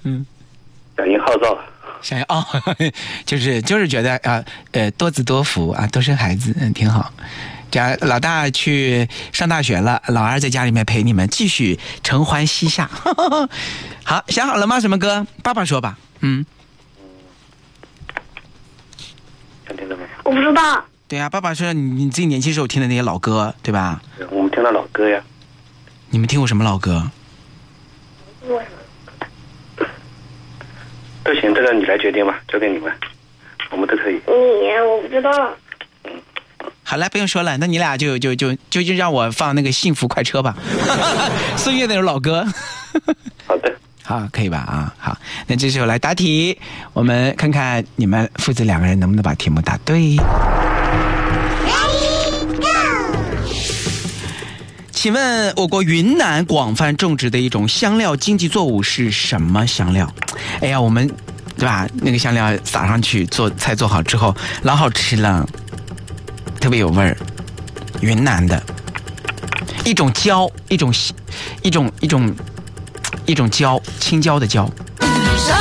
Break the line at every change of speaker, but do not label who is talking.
响应号召。
想要哦，就是觉得多子多福啊，多生孩子，挺好。这样老大去上大学了，老二在家里面陪你们继续承欢膝下。好，想好了吗？什么歌？爸爸说吧。
想听什么？
我不知道。
对啊，爸爸说你自己年轻时候听的那些老歌，对吧？
我们听到老歌呀。
你们听过什么老歌？
都行，这个你来决定吧，交给你们，我们都可以。
我不知道。
好了，不用说了，那你俩就让我放那个幸福快车吧，孙悦那首老歌。
好的，
好，可以吧？啊，好，那这时候来答题，我们看看你们父子两个人能不能把题目答对。请问我国云南广泛种植的一种香料经济作物是什么香料？哎呀，我们对吧？那个香料撒上去，做菜做好之后，老好吃了，特别有味儿。云南的一种椒，一种椒，青椒的椒。